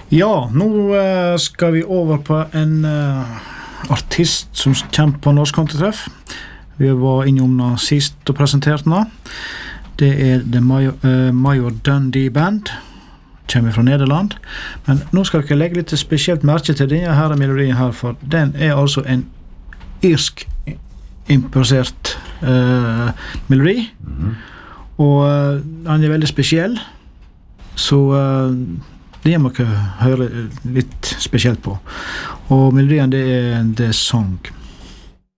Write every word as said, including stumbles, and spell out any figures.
Ja, nå uh, skal vi over på en uh, artist som kommer på Norsk Countrytreff. Vi var innom den sist og presenterte den. Det er The Major, uh, Major Dundee Band. Kommer fra Nederland. Men nå skal jeg legge litt spesielt merke til denne her melodien her, for den er altså en irsk imposert uh, melodi. Mm-hmm. Og uh, den er veldig spesiell. Så uh, det må jeg høre litt spesielt på. Og melodien det er The Song.